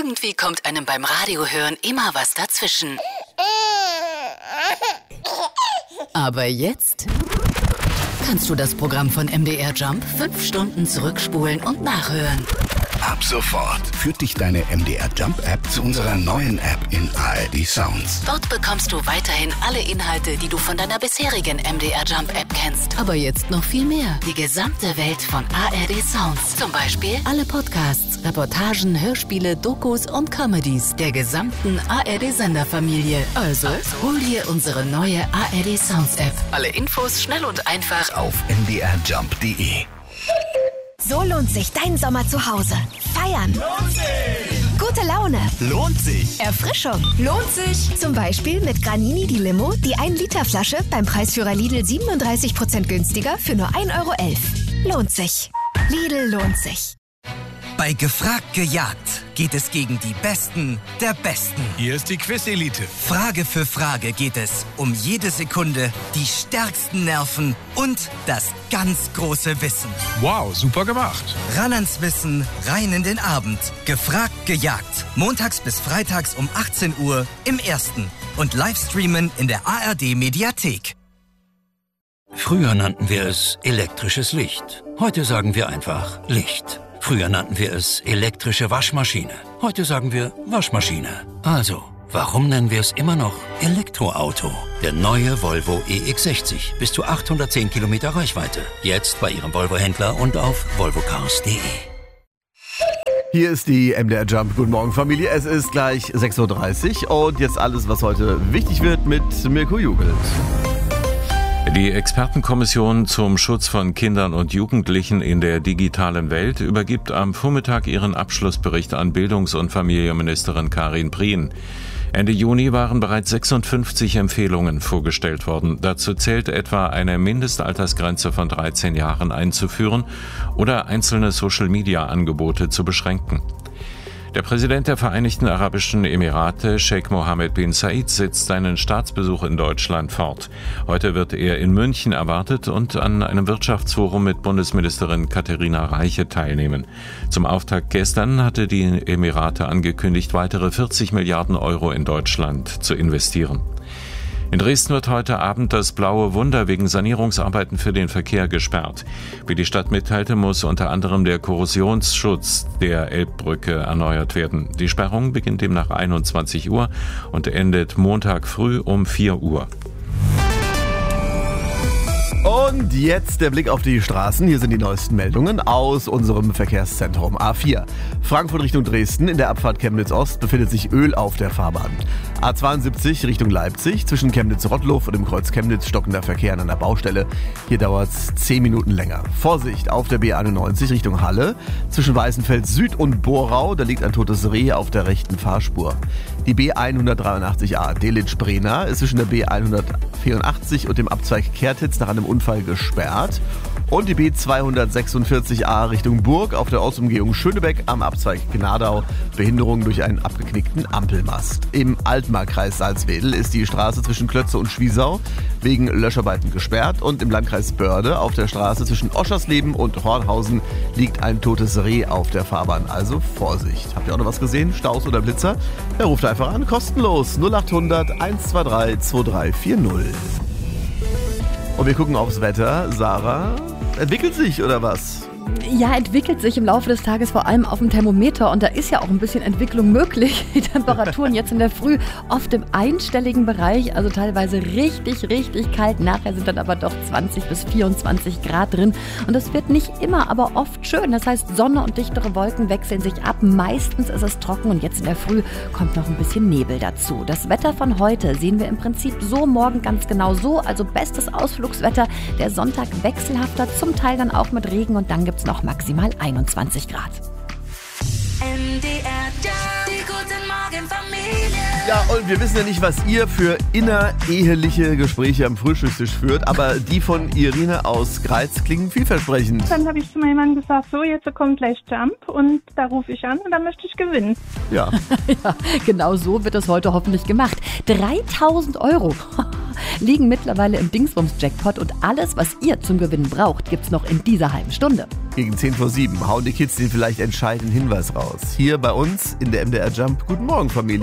irgendwie kommt einem beim Radiohören immer was dazwischen. Aber jetzt kannst du das Programm von MDR Jump 5 Stunden zurückspulen und nachhören. Ab sofort führt dich deine MDR Jump App zu unserer neuen App in ARD Sounds. Dort bekommst du weiterhin alle Inhalte, die du von deiner bisherigen MDR Jump App kennst. Aber jetzt noch viel mehr. Die gesamte Welt von ARD Sounds. Zum Beispiel alle Podcasts, Reportagen, Hörspiele, Dokus und Comedies der gesamten ARD-Senderfamilie. Also hol dir unsere neue ARD Sounds App. Alle Infos schnell und einfach Auf mdrjump.de. So lohnt sich dein Sommer zu Hause. Feiern. Lohnt sich. Gute Laune. Lohnt sich. Erfrischung. Lohnt sich. Zum Beispiel mit Granini die Limo, die 1-Liter-Flasche beim Preisführer Lidl 37% günstiger für nur 1,11 €. Lohnt sich. Lidl lohnt sich. Bei Gefragt gejagt geht es gegen die Besten der Besten. Hier ist die Quiz-Elite. Frage für Frage geht es um jede Sekunde, die stärksten Nerven und das ganz große Wissen. Wow, super gemacht. Ran ans Wissen, rein in den Abend. Gefragt gejagt. Montags bis freitags um 18 Uhr im Ersten. Und Livestreamen in der ARD-Mediathek. Früher nannten wir es elektrisches Licht. Heute sagen wir einfach Licht. Früher nannten wir es elektrische Waschmaschine. Heute sagen wir Waschmaschine. Also, warum nennen wir es immer noch Elektroauto? Der neue Volvo EX60. Bis zu 810 Kilometer Reichweite. Jetzt bei Ihrem Volvo-Händler und auf volvocars.de. Hier ist die MDR Jump. Guten Morgen, Familie. Es ist gleich 6:30 Uhr und jetzt alles, was heute wichtig wird mit Mirko Jugelt. Die Expertenkommission zum Schutz von Kindern und Jugendlichen in der digitalen Welt übergibt am Vormittag ihren Abschlussbericht an Bildungs- und Familienministerin Karin Prien. Ende Juni waren bereits 56 Empfehlungen vorgestellt worden. Dazu zählt etwa eine Mindestaltersgrenze von 13 Jahren einzuführen oder einzelne Social-Media-Angebote zu beschränken. Der Präsident der Vereinigten Arabischen Emirate, Sheikh Mohammed bin Zayed, setzt seinen Staatsbesuch in Deutschland fort. Heute wird er in München erwartet und an einem Wirtschaftsforum mit Bundesministerin Katharina Reiche teilnehmen. Zum Auftakt gestern hatte die Emirate angekündigt, weitere 40 Milliarden Euro in Deutschland zu investieren. In Dresden wird heute Abend das Blaue Wunder wegen Sanierungsarbeiten für den Verkehr gesperrt. Wie die Stadt mitteilte, muss unter anderem der Korrosionsschutz der Elbbrücke erneuert werden. Die Sperrung beginnt demnach 21 Uhr und endet Montag früh um 4 Uhr. Und jetzt der Blick auf die Straßen. Hier sind die neuesten Meldungen aus unserem Verkehrszentrum A4. Frankfurt Richtung Dresden, in der Abfahrt Chemnitz-Ost befindet sich Öl auf der Fahrbahn. A72 Richtung Leipzig, zwischen Chemnitz-Rottluff und dem Kreuz Chemnitz stockender Verkehr an einer Baustelle. Hier dauert es 10 Minuten länger. Vorsicht auf der B91 Richtung Halle, zwischen Weißenfels Süd und Borau, da liegt ein totes Reh auf der rechten Fahrspur. Die B183a Delitzsch-Brena ist zwischen der B184 und dem Abzweig Kertitz nach einem Unfall gesperrt. Und die B246a Richtung Burg auf der Ortsumgehung Schönebeck am Abzweig Gnadau. Behinderung durch einen abgeknickten Ampelmast. Im Altmarkkreis Salzwedel ist die Straße zwischen Klötze und Schwiesau wegen Löscharbeiten gesperrt. Und im Landkreis Börde auf der Straße zwischen Oschersleben und Hornhausen liegt ein totes Reh auf der Fahrbahn. Also Vorsicht. Habt ihr auch noch was gesehen? Staus oder Blitzer? Ja, ruft einfach an. Kostenlos 0800 123 2340. Und wir gucken aufs Wetter. Sarah, entwickelt sich oder was? Ja, entwickelt sich im Laufe des Tages vor allem auf dem Thermometer und da ist ja auch ein bisschen Entwicklung möglich. Die Temperaturen jetzt in der Früh oft im einstelligen Bereich, also teilweise richtig, richtig kalt. Nachher sind dann aber doch 20 bis 24 Grad drin und es wird nicht immer, aber oft schön. Das heißt, Sonne und dichtere Wolken wechseln sich ab. Meistens ist es trocken und jetzt in der Früh kommt noch ein bisschen Nebel dazu. Das Wetter von heute sehen wir im Prinzip so morgen ganz genau so, also bestes Ausflugswetter. Der Sonntag wechselhafter, zum Teil dann auch mit Regen und dann gibt es noch maximal 21 Grad. MDR Jump, die guten Morgen Familie. Ja, und wir wissen ja nicht, was ihr für innereheliche Gespräche am Frühstückstisch führt, aber die von Irene aus Greiz klingen vielversprechend. Dann habe ich zu meinem Mann gesagt, so, jetzt kommt gleich Jump und da rufe ich an und dann möchte ich gewinnen. Ja. Ja, genau so wird das heute hoffentlich gemacht. 3.000 Euro liegen mittlerweile im Dingsbums-Jackpot und alles, was ihr zum Gewinnen braucht, gibt's noch in dieser halben Stunde. Gegen 10 vor 7 hauen die Kids den vielleicht entscheidenden Hinweis raus. Hier bei uns in der MDR Jump. Guten Morgen, Familie.